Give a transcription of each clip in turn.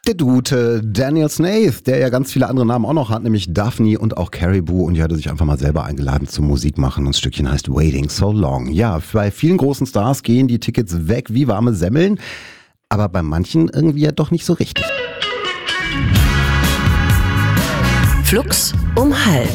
Der Dude, Daniel Snaith, der ja ganz viele andere Namen auch noch hat, nämlich Daphne und auch Caribou. Und die hatte sich einfach mal selber eingeladen zum Musik machen. Und das Stückchen heißt Waiting So Long. Ja, bei vielen großen Stars gehen die Tickets weg wie warme Semmeln. Aber bei manchen irgendwie ja doch nicht so richtig. Flux um halb.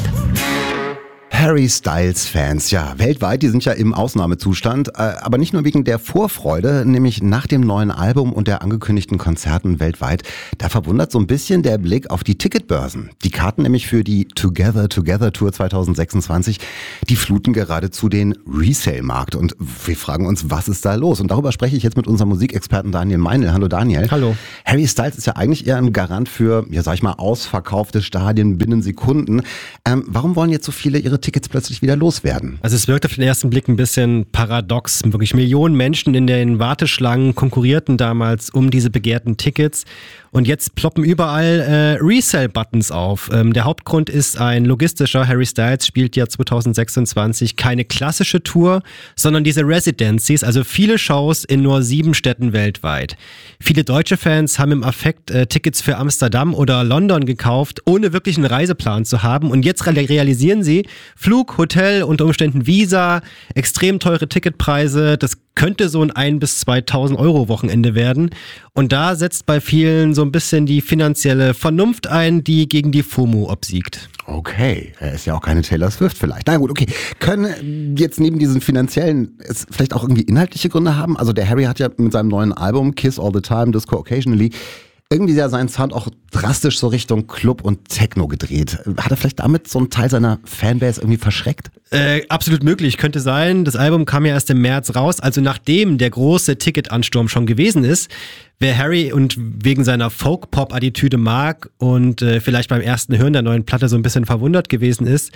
Harry Styles Fans, ja, weltweit, die sind ja im Ausnahmezustand, aber nicht nur wegen der Vorfreude, nämlich nach dem neuen Album und der angekündigten Konzerten weltweit, da verwundert so ein bisschen der Blick auf die Ticketbörsen. Die Karten nämlich für die Together Tour 2026, die fluten geradezu den Resale-Markt und wir fragen uns, was ist da los? Und darüber spreche ich jetzt mit unserem Musikexperten Daniel Meinl. Hallo Daniel. Hallo. Harry Styles ist ja eigentlich eher ein Garant für, ja sag ich mal, ausverkaufte Stadien binnen Sekunden. Warum wollen jetzt so viele ihre Tickets plötzlich wieder loswerden? Also es wirkt auf den ersten Blick ein bisschen paradox. Wirklich Millionen Menschen in den Warteschlangen konkurrierten damals um diese begehrten Tickets. Und jetzt ploppen überall Resale-Buttons auf. Der Hauptgrund ist ein logistischer. Harry Styles spielt ja 2026 keine klassische Tour, sondern diese Residencies, also viele Shows in nur 7 Städten weltweit. Viele deutsche Fans haben im Affekt Tickets für Amsterdam oder London gekauft, ohne wirklich einen Reiseplan zu haben. Und jetzt realisieren sie, Flug, Hotel, unter Umständen Visa, extrem teure Ticketpreise, das könnte so ein 1.000 bis 2.000 Euro Wochenende werden. Und da setzt bei vielen so ein bisschen die finanzielle Vernunft ein, die gegen die FOMO obsiegt. Okay, er ist ja auch keine Taylor Swift vielleicht. Na gut, okay. Können jetzt neben diesen finanziellen es vielleicht auch irgendwie inhaltliche Gründe haben? Also der Harry hat ja mit seinem neuen Album Kiss All the Time, Disco Occasionally irgendwie ja seinen Sound auch drastisch so Richtung Club und Techno gedreht. Hat er vielleicht damit so einen Teil seiner Fanbase irgendwie verschreckt? Absolut möglich, könnte sein. Das Album kam ja erst im März raus, also nachdem der große Ticketansturm schon gewesen ist. Wer Harry und wegen seiner Folk-Pop-Attitüde mag und vielleicht beim ersten Hören der neuen Platte so ein bisschen verwundert gewesen ist,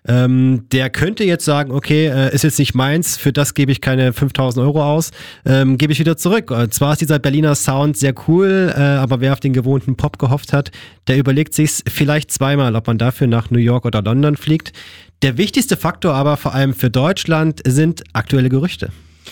der könnte jetzt sagen, okay, ist jetzt nicht meins, für das gebe ich keine 5.000 Euro aus, gebe ich wieder zurück. Zwar ist dieser Berliner Sound sehr cool, aber wer auf den gewohnten Pop gehofft hat, der überlegt sich's vielleicht zweimal, ob man dafür nach New York oder London fliegt. Der wichtigste Faktor aber vor allem für Deutschland sind aktuelle Gerüchte.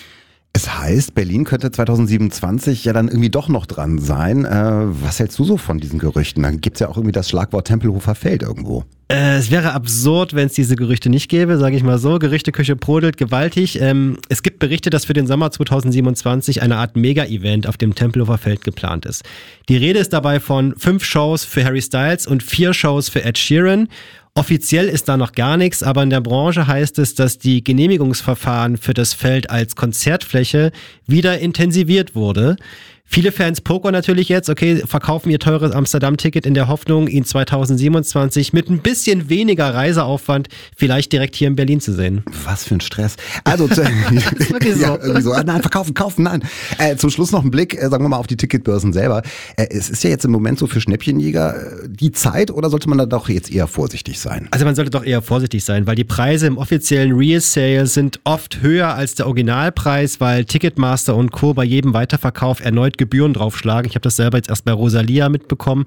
Es heißt, Berlin könnte 2027 ja dann irgendwie doch noch dran sein. Was hältst du so von diesen Gerüchten? Dann gibt's ja auch irgendwie das Schlagwort Tempelhofer Feld irgendwo. Es wäre absurd, wenn es diese Gerüchte nicht gäbe, sage ich mal so. Gerüchteküche brodelt gewaltig. Es gibt Berichte, dass für den Sommer 2027 eine Art Mega-Event auf dem Tempelhofer Feld geplant ist. Die Rede ist dabei von 5 Shows für Harry Styles und 4 Shows für Ed Sheeran. Offiziell ist da noch gar nichts, aber in der Branche heißt es, dass die Genehmigungsverfahren für das Feld als Konzertfläche wieder intensiviert wurde. Viele Fans pokern natürlich jetzt, okay, verkaufen ihr teures Amsterdam-Ticket in der Hoffnung, ihn 2027 mit ein bisschen weniger Reiseaufwand vielleicht direkt hier in Berlin zu sehen. Was für ein Stress. Also, das ist wirklich so. Ja, irgendwie so. Nein, kaufen, nein. Zum Schluss noch ein Blick, sagen wir mal, auf die Ticketbörsen selber. Es ist ja jetzt im Moment so für Schnäppchenjäger die Zeit, oder sollte man da doch jetzt eher vorsichtig sein? Also man sollte doch eher vorsichtig sein, weil die Preise im offiziellen Real-Sale sind oft höher als der Originalpreis, weil Ticketmaster und Co. bei jedem Weiterverkauf erneut Gebühren draufschlagen. Ich habe das selber jetzt erst bei Rosalia mitbekommen.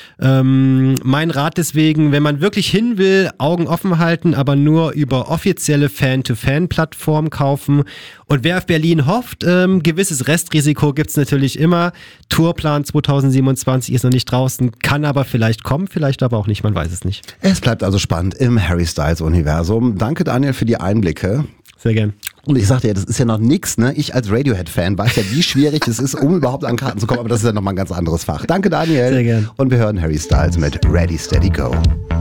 Mein Rat deswegen, wenn man wirklich hin will, Augen offen halten, aber nur über offizielle Fan-to-Fan-Plattformen kaufen. Und wer auf Berlin hofft, gewisses Restrisiko gibt's natürlich immer. Tourplan 2027 ist noch nicht draußen, kann aber vielleicht kommen, vielleicht aber auch nicht, man weiß es nicht. Es bleibt also spannend im Harry Styles-Universum. Danke Daniel für die Einblicke. Sehr gern. Und ich sagte ja, das ist ja noch nix, ne? Ich als Radiohead-Fan weiß ja, wie schwierig es ist, um überhaupt an Karten zu kommen, aber das ist ja nochmal ein ganz anderes Fach. Danke Daniel. Sehr gern. Und wir hören Harry Styles mit Ready, Steady, Go.